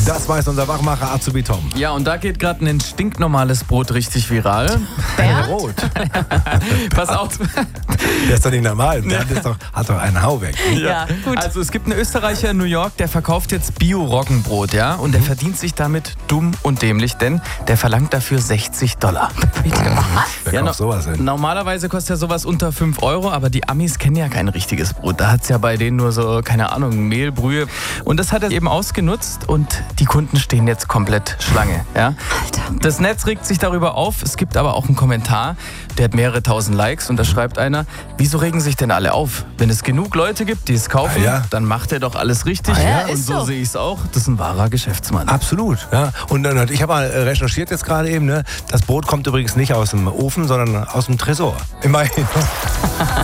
Das weiß unser Wachmacher Azubi Tom. Ja, und da geht gerade ein stinknormales Brot richtig viral. Rot. Pass auf. Der ist doch nicht normal. Der hat doch einen Hau weg. Ja, gut. Also es gibt einen Österreicher in New York, der verkauft jetzt Bio-Roggenbrot, ja? Und der verdient sich damit dumm und dämlich, denn der verlangt dafür $60. Wer kauft sowas hin? Normalerweise kostet ja sowas unter 5 €, aber die Amis kennen ja kein richtiges Brot. Da hat es ja bei denen nur so, keine Ahnung, Mehl, Brühe. Und das hat er eben ausgenutzt und die Kunden stehen jetzt komplett Schlange. Ja? Alter. Das Netz regt sich darüber auf. Es gibt aber auch einen Kommentar, der hat mehrere tausend Likes und da schreibt einer, wieso regen sich denn alle auf? Wenn es genug Leute gibt, die es kaufen, dann macht er doch alles richtig. Ja, und ist so so. sehe ich es auch. Das ist ein wahrer Geschäftsmann. Absolut. Ja. Und ich habe mal recherchiert jetzt gerade eben, ne? Das Brot kommt übrigens nicht aus dem Ofen, sondern aus dem Tresor. Immerhin.